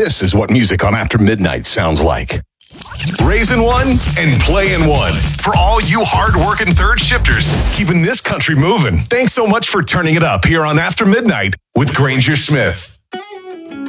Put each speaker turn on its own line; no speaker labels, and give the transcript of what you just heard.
This is what music on After Midnight sounds like. Raising one and playing one. For all you hard-working third shifters, keeping this country moving. Thanks so much for turning it up here on After Midnight with Granger Smith.